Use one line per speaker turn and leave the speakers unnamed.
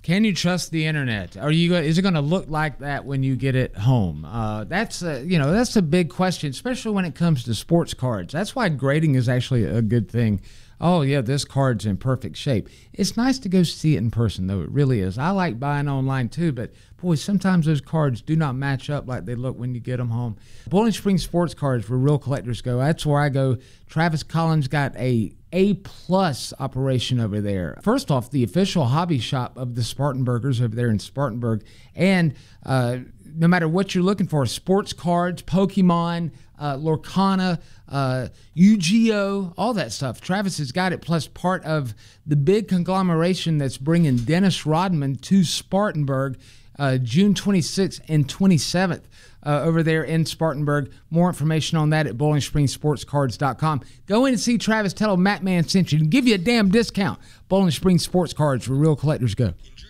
Can you trust the internet? Is it going to look like that when you get it home? That's a big question, especially when it comes to sports cards. That's why grading is actually a good thing. Oh, yeah, this card's in perfect shape. It's nice to go see it in person, though. It really is. I like buying online, too, but, boy, sometimes those cards do not match up like they look when you get them home. Bowling Springs Sports Cards, where real collectors go. That's where I go. Travis Collins got A-plus operation over there. First off, the official hobby shop of the Spartanburgers over there in Spartanburg. And no matter what you're looking for, sports cards, Pokemon, Lorcana, Yu-Gi-Oh, all that stuff. Travis has got it, plus part of the big conglomeration that's bringing Dennis Rodman to Spartanburg June 26th and 27th over there in Spartanburg. More information on that at BowlingSpringsSportsCards.com. Go in and see Travis. Tell him Matt Man sent you and give you a damn discount. Bowling Springs Sports Cards, where real collectors go.